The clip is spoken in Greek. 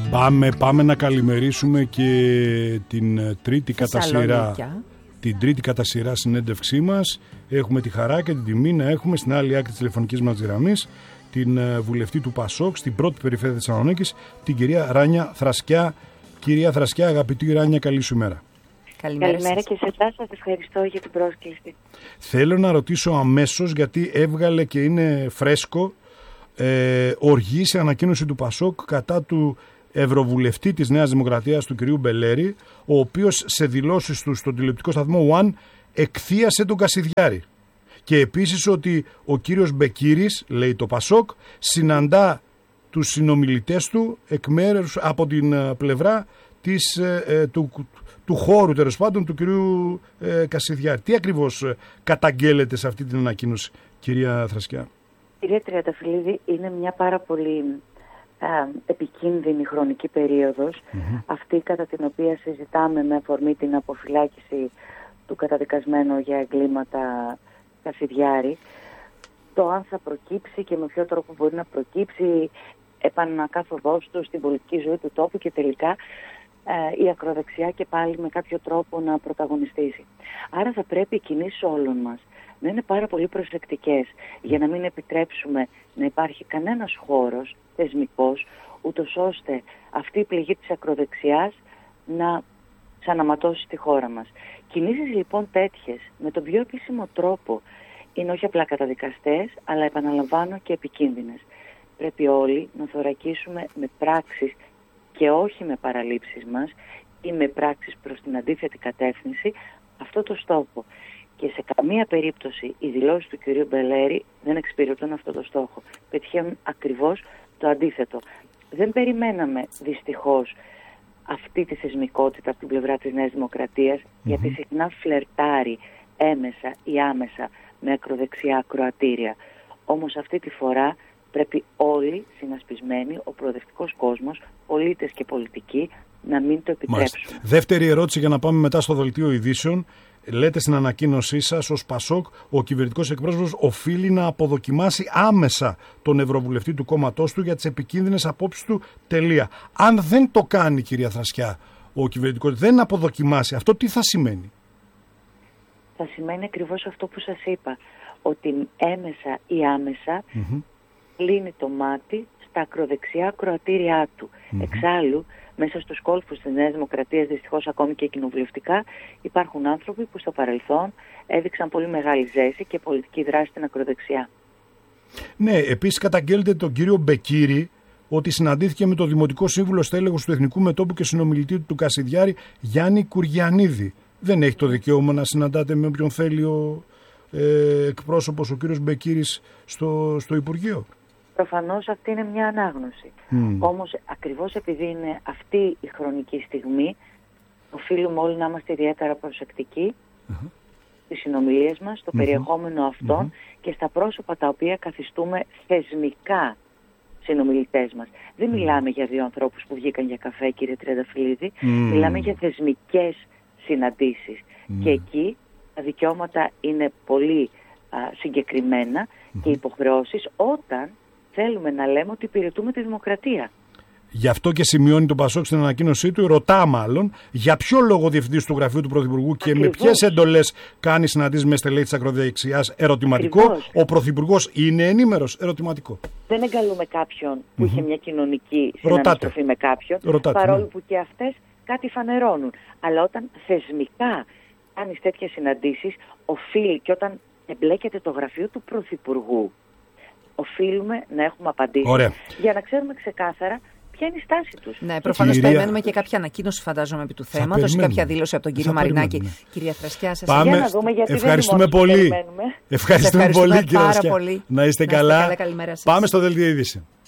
Πάμε να καλημερίσουμε και την τρίτη κατά σειρά συνέντευξή μας. Έχουμε τη χαρά και την τιμή να έχουμε στην άλλη άκρη της τηλεφωνικής μας γραμμής την βουλευτή του ΠΑΣΟΚ στην πρώτη περιφέρεια της Θεσσαλονίκης, την κυρία Ράνια Θρασκιά. Κυρία Θρασκιά, αγαπητή Ράνια, καλή σου μέρα. Καλημέρα και σε εσάς, σας ευχαριστώ για την πρόσκληση. Θέλω να ρωτήσω αμέσως, γιατί έβγαλε και είναι φρέσκο, οργή σε ανακοίνωση του ΠΑΣΟΚ κατά του Ευρωβουλευτή της Νέας Δημοκρατίας, του κυρίου Μπελέρη, ο οποίος σε δηλώσεις του στον τηλεοπτικό σταθμό One εκθίασε τον Κασιδιάρη. Και επίσης ότι ο κύριος Μπεκύρης, λέει το ΠΑΣΟΚ, συναντά τους συνομιλητές του εκ μέρους από την πλευρά του χώρου, τέλος πάντων, του κυρίου Κασιδιάρη. Τι ακριβώς καταγγέλλεται σε αυτή την ανακοίνωση, κυρία Θρασκιά? Κυρία Τριανταφυλλίδη, είναι μια πάρα πολύ επικίνδυνη χρονική περίοδος, αυτή κατά την οποία συζητάμε με αφορμή την αποφυλάκηση του καταδικασμένου για εγκλήματα Κασιδιάρη, το αν θα προκύψει και με ποιο τρόπο μπορεί να προκύψει επανακάθοδός του στην πολιτική ζωή του τόπου και τελικά η ακροδεξιά και πάλι με κάποιο τρόπο να πρωταγωνιστήσει. Άρα θα πρέπει οι κινήσεις όλων μας να είναι πάρα πολύ προσεκτικές για να μην επιτρέψουμε να υπάρχει κανένας χώρος θεσμικός, ούτως ώστε αυτή η πληγή της ακροδεξιάς να ξαναματώσει τη χώρα μας. Κινήσεις λοιπόν τέτοιες με τον πιο επίσημο τρόπο είναι όχι απλά καταδικαστές, αλλά επαναλαμβάνω και επικίνδυνες. Πρέπει όλοι να θωρακίσουμε με πράξεις και όχι με παραλήψεις μας ή με πράξεις προς την αντίθετη κατεύθυνση αυτό το στόχο. Και σε καμία περίπτωση οι δηλώσεις του κυρίου Μπελέρη δεν εξυπηρετούν αυτό το στόχο. Πετυχαίνουν ακριβώς το αντίθετο. Δεν περιμέναμε δυστυχώς αυτή τη θεσμικότητα από την πλευρά της Νέας Δημοκρατίας, γιατί συχνά φλερτάρει έμεσα ή άμεσα με ακροδεξιά ακροατήρια. Όμως αυτή τη φορά πρέπει όλοι συνασπισμένοι, ο προοδευτικός κόσμος, πολίτες και πολιτικοί, να μην το επιτρέψουν. Μάλιστα. Δεύτερη ερώτηση για να πάμε μετά στο δελτίο ειδήσεων. Λέτε στην ανακοίνωσή σας ως ΠΑΣΟΚ, ο κυβερνητικός εκπρόσωπος οφείλει να αποδοκιμάσει άμεσα τον Ευρωβουλευτή του κόμματός του για τις επικίνδυνες απόψεις του. Τελεία. Αν δεν το κάνει, κυρία Θρασκιά, ο κυβερνητικός, δεν αποδοκιμάσει, αυτό τι θα σημαίνει? Θα σημαίνει ακριβώς αυτό που σας είπα, ότι έμεσα ή άμεσα κλείνει το μάτι στα ακροδεξιά ακροατήριά του. Εξάλλου, μέσα στους κόλπους της Νέας Δημοκρατίας, δυστυχώς ακόμη και κοινοβουλευτικά, υπάρχουν άνθρωποι που στο παρελθόν έδειξαν πολύ μεγάλη ζέση και πολιτική δράση στην ακροδεξιά. Ναι, επίσης καταγγέλλεται τον κύριο Μπεκύρη ότι συναντήθηκε με το Δημοτικό Σύμβουλο Στέλεχος του Εθνικού Μετώπου και συνομιλητή του Κασιδιάρη, Γιάννη Κουριανίδη. Δεν έχει το δικαίωμα να συναντάτε με όποιον θέλει ο εκπρόσωπος, ο κύριος Μπεκύρης, στο Υπουργείο? Προφανώς αυτή είναι μια ανάγνωση. Όμως ακριβώς επειδή είναι αυτή η χρονική στιγμή, οφείλουμε όλοι να είμαστε ιδιαίτερα προσεκτικοί στις συνομιλίες μας, στο περιεχόμενο αυτών και στα πρόσωπα τα οποία καθιστούμε θεσμικά συνομιλητές μας. Δεν μιλάμε για δύο ανθρώπους που βγήκαν για καφέ, κύριε Τριανταφυλλίδη, μιλάμε για θεσμικές συναντήσεις. Και εκεί τα δικαιώματα είναι πολύ συγκεκριμένα και υποχρεώσεις όταν θέλουμε να λέμε ότι υπηρετούμε τη δημοκρατία. Γι' αυτό και σημειώνει το ΠΑΣΟΚ στην ανακοίνωσή του, ρωτά μάλλον, για ποιο λόγο ο Διευθυντής του Γραφείου του Πρωθυπουργού και με ποιες εντολές κάνει συναντήσεις με στελέχη της ακροδεξιάς? Ερωτηματικό. Ακριβώς. Ο Πρωθυπουργός είναι ενήμερος? Ερωτηματικό. Δεν εγκαλούμε κάποιον που είχε μια κοινωνική συναντήση με κάποιον, παρόλο που και αυτές κάτι φανερώνουν. Αλλά όταν θεσμικά κάνεις τέτοιες συναντήσεις, οφείλει, και όταν εμπλέκεται το Γραφείο του Πρωθυπουργού, οφείλουμε να έχουμε απαντήσεις. Ωραία. Για να ξέρουμε ξεκάθαρα ποια είναι η στάση τους. Ναι, προφανώς περιμένουμε και κάποια ανακοίνωση, φαντάζομαι, επί του θέματος, κάποια δήλωση από τον κύριο Μαρινάκη. Κυρία Θρασκιά, σας πάμε. Για να δούμε, γιατί ευχαριστούμε πολύ. Ευχαριστούμε πολύ, κύριε Θρασκιά. Να είστε καλά. Καλημέρα σας. Πάμε στο δελτίο ειδήσεων.